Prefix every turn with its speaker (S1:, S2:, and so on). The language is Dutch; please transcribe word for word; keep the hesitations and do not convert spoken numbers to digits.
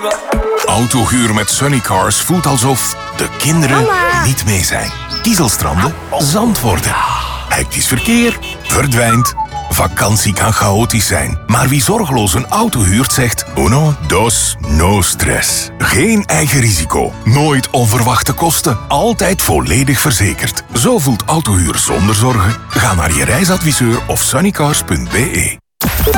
S1: Autohuur met Sunnycars voelt alsof de kinderen
S2: Mama.
S1: niet mee zijn. Kiezelstranden, zand worden. Hectisch verkeer verdwijnt. Vakantie kan chaotisch zijn, maar wie zorgeloos een auto huurt zegt uno, dos, no stress. Geen eigen risico, nooit onverwachte kosten, altijd volledig verzekerd. Zo voelt autohuur zonder zorgen. Ga naar je reisadviseur of sunnycars punt be.